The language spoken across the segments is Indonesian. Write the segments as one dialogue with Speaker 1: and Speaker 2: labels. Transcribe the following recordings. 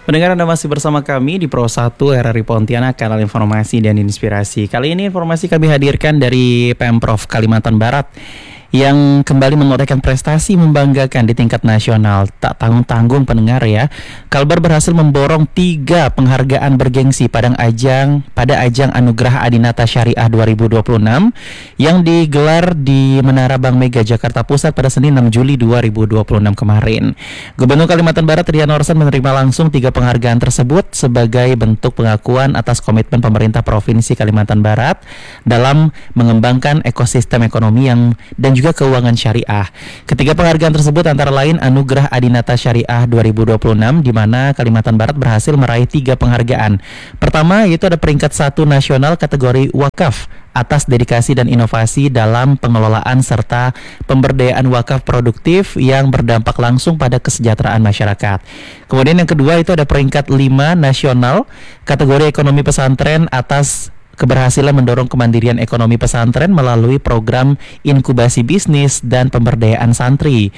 Speaker 1: Pendengar, Anda masih bersama kami di Pro 1 RRI Pontianak, kanal informasi dan inspirasi. Kali ini informasi kami hadirkan dari Pemprov Kalimantan Barat yang kembali menorehkan prestasi membanggakan di tingkat nasional. Tak tanggung-tanggung pendengar ya, Kalbar berhasil memborong 3 penghargaan bergengsi pada ajang Anugerah Adinata Syariah 2026 yang digelar di Menara Bank Mega Jakarta Pusat pada Senin 6 Juli 2026 kemarin. Gubernur Kalimantan Barat Rian Orsan menerima langsung 3 penghargaan tersebut sebagai bentuk pengakuan atas komitmen pemerintah Provinsi Kalimantan Barat dalam mengembangkan ekosistem ekonomi dan juga keuangan syariah. Ketiga penghargaan tersebut antara lain Anugerah Adinata Syariah 2026, di mana Kalimantan Barat berhasil meraih 3 penghargaan. Pertama yaitu ada peringkat 1 nasional kategori wakaf atas dedikasi dan inovasi dalam pengelolaan serta pemberdayaan wakaf produktif yang berdampak langsung pada kesejahteraan masyarakat. Kemudian yang kedua itu ada peringkat 5 nasional kategori ekonomi pesantren atas keberhasilan mendorong kemandirian ekonomi pesantren melalui program inkubasi bisnis dan pemberdayaan santri.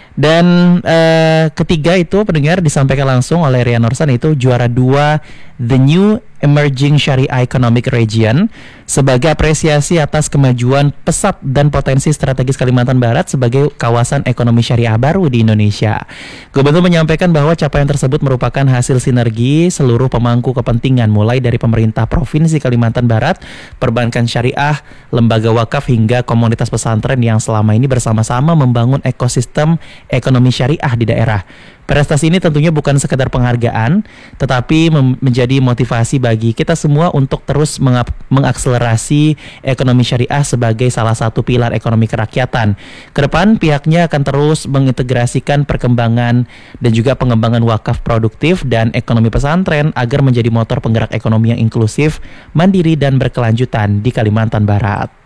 Speaker 1: Dan ketiga itu pendengar disampaikan langsung oleh Rian Orsan, itu juara 2 The New Emerging Syariah Economic Region sebagai apresiasi atas kemajuan pesat dan potensi strategis Kalimantan Barat sebagai kawasan ekonomi syariah baru di Indonesia. Gubernur menyampaikan bahwa capaian tersebut merupakan hasil sinergi seluruh pemangku kepentingan mulai dari pemerintah Provinsi Kalimantan Barat, perbankan syariah, lembaga wakaf hingga komunitas pesantren yang selama ini bersama-sama membangun ekosistem ekonomi syariah di daerah. Prestasi ini tentunya bukan sekedar penghargaan, tetapi menjadi motivasi bagi kita semua untuk terus mengakselerasi ekonomi syariah sebagai salah satu pilar ekonomi kerakyatan. Kedepan pihaknya akan terus mengintegrasikan perkembangan dan juga pengembangan wakaf produktif dan ekonomi pesantren agar menjadi motor penggerak ekonomi yang inklusif, mandiri dan berkelanjutan di Kalimantan Barat.